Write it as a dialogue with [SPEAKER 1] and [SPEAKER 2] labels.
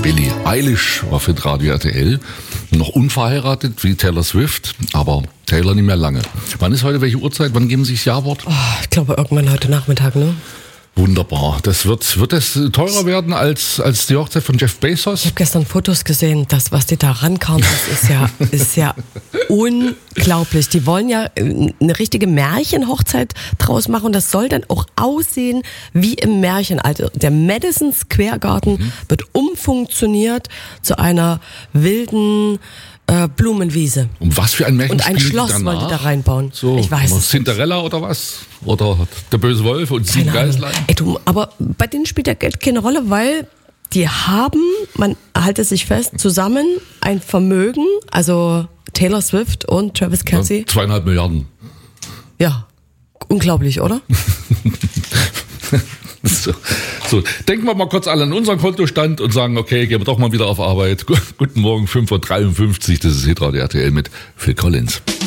[SPEAKER 1] Billie Eilish war für Radio RTL. Noch unverheiratet wie Taylor Swift, aber Taylor nicht mehr lange. Wann ist heute, welche Uhrzeit? Wann geben Sie das Jawort?
[SPEAKER 2] Oh, ich glaube irgendwann heute Nachmittag, ne?
[SPEAKER 1] Wunderbar. Wird das teurer werden als die Hochzeit von Jeff Bezos?
[SPEAKER 2] Ich habe gestern Fotos gesehen, das, was die da rankamen, das ist ja unglaublich. Die wollen ja eine richtige Märchenhochzeit draus machen und das soll dann auch aussehen wie im Märchen. Also der Madison Square Garden wird umfunktioniert zu einer wilden Blumenwiese.
[SPEAKER 1] Um was für ein Märchen?
[SPEAKER 2] Und ein Schloss wollen die da reinbauen.
[SPEAKER 1] So,
[SPEAKER 2] ich weiß es.
[SPEAKER 1] Cinderella oder was? Oder der böse Wolf und 7 Geißlein?
[SPEAKER 2] Aber bei denen spielt ja Geld keine Rolle, weil die haben, man halte sich fest, zusammen ein Vermögen, also Taylor Swift und Travis Kelce.
[SPEAKER 1] 2,5 Milliarden.
[SPEAKER 2] Ja, unglaublich, oder?
[SPEAKER 1] So, denken wir mal kurz alle an unseren Kontostand und sagen, okay, gehen wir doch mal wieder auf Arbeit. Guten Morgen, 5.53 Uhr, das ist Hitradio RTL mit Phil Collins.